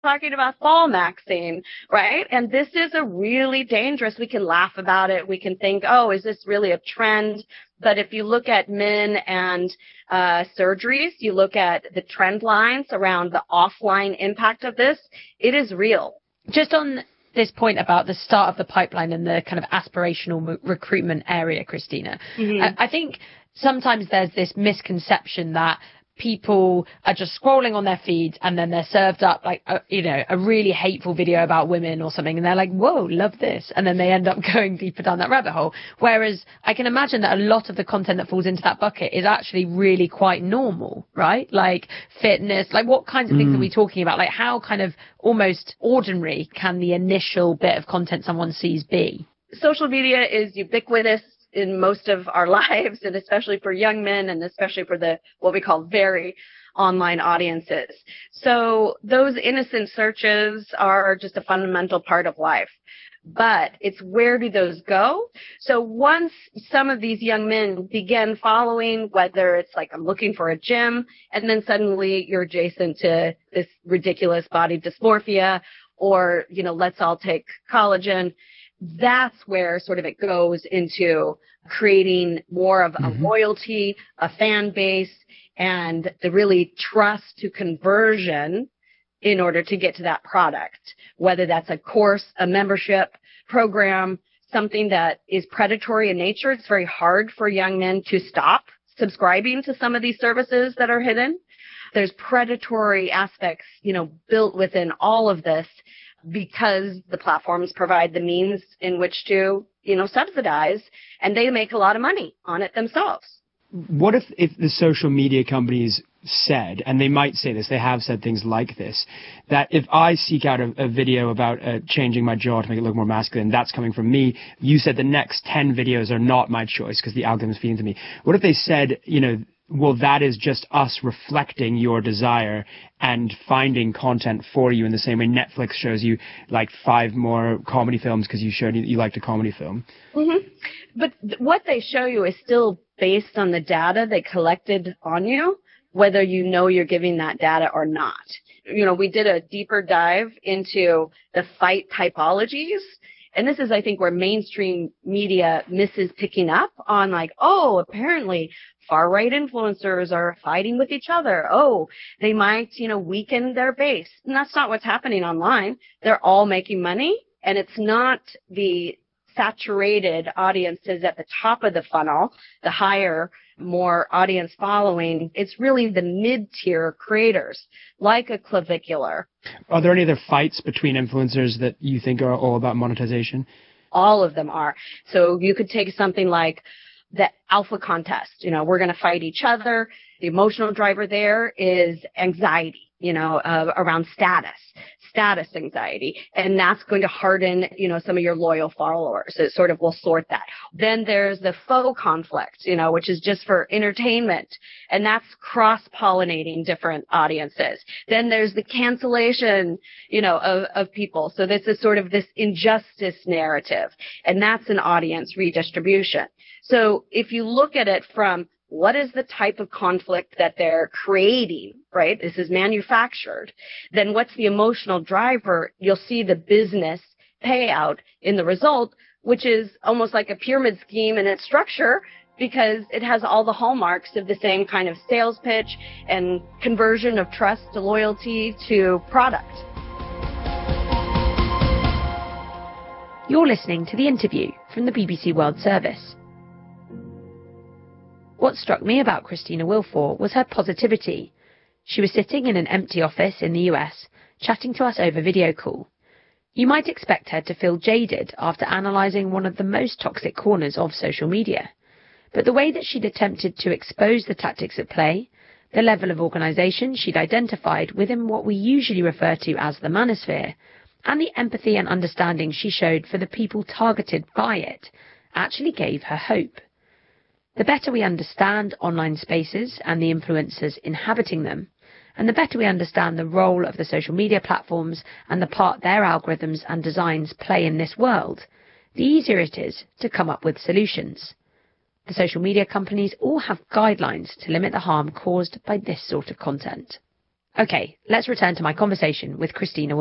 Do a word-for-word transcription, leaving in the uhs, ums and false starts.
talking about fall maxing, right? And this is a really dangerous, we can laugh about it. We can think, oh, is this really a trend? But if you look at men and uh, surgeries, you look at the trend lines around the offline impact of this, it is real. Just on this point about the start of the pipeline and the kind of aspirational m- recruitment area, Christina, mm-hmm. I, I think sometimes there's this misconception that people are just scrolling on their feeds and then they're served up like, a, you know, a really hateful video about women or something. And they're like, whoa, love this. And then they end up going deeper down that rabbit hole. Whereas I can imagine that a lot of the content that falls into that bucket is actually really quite normal, right? Like fitness, like what kinds of things mm. are we talking about? Like how kind of almost ordinary can the initial bit of content someone sees be? Social media is ubiquitous in most of our lives, and especially for young men, and especially for the what we call very online audiences. So those innocent searches are just a fundamental part of life. But it's where do those go? So once some of these young men begin following, whether it's like I'm looking for a gym, and then suddenly you're adjacent to this ridiculous body dysmorphia, or, you know, let's all take collagen, that's where sort of it goes into creating more of a mm-hmm. loyalty, a fan base, and the really trust to conversion in order to get to that product, whether that's a course, a membership program, something that is predatory in nature. It's very hard for young men to stop subscribing to some of these services that are hidden. There's predatory aspects, you know, built within all of this, because the platforms provide the means in which to, you know, subsidize, and they make a lot of money on it themselves. What if, if the social media companies said, and they might say this, they have said things like this, that if I seek out a, a video about uh, changing my jaw to make it look more masculine, that's coming from me. You said the next ten videos are not my choice because the algorithm's feeding to me. What if they said, you know, well, that is just us reflecting your desire and finding content for you in the same way Netflix shows you like five more comedy films because you showed you, you liked a comedy film. Mm-hmm. But th- what they show you is still based on the data they collected on you, whether you know you're giving that data or not. You know, we did a deeper dive into the fight typologies. And this is, I think, where mainstream media misses picking up on like, oh, apparently far-right influencers are fighting with each other. Oh, they might, you know, weaken their base. And that's not what's happening online. They're all making money, and it's not the saturated audiences at the top of the funnel, the higher, more audience following. It's really the mid-tier creators, like a Clavicular. Are there any other fights between influencers that you think are all about monetization? All of them are. So you could take something like the alpha contest. You know, we're going to fight each other. The emotional driver there is anxiety, you know, uh, around status, status anxiety. And that's going to harden, you know, some of your loyal followers. It sort of will sort that. Then there's the faux conflict, you know, which is just for entertainment. And that's cross-pollinating different audiences. Then there's the cancellation, you know, of, of people. So this is sort of this injustice narrative. And that's an audience redistribution. So if you look at it from what is the type of conflict that they're creating, right? This is manufactured. Then what's the emotional driver? You'll see the business payout in the result, which is almost like a pyramid scheme in its structure, because it has all the hallmarks of the same kind of sales pitch and conversion of trust to loyalty to product. You're listening to The Interview from the B B C World Service. What struck me about Christina Wilfor was her positivity. She was sitting in an empty office in the U S, chatting to us over video call. You might expect her to feel jaded after analysing one of the most toxic corners of social media. But the way that she'd attempted to expose the tactics at play, the level of organisation she'd identified within what we usually refer to as the manosphere, and the empathy and understanding she showed for the people targeted by it, actually gave her hope. The better we understand online spaces and the influencers inhabiting them, and the better we understand the role of the social media platforms and the part their algorithms and designs play in this world, the easier it is to come up with solutions. The social media companies all have guidelines to limit the harm caused by this sort of content. Okay, let's return to my conversation with Christina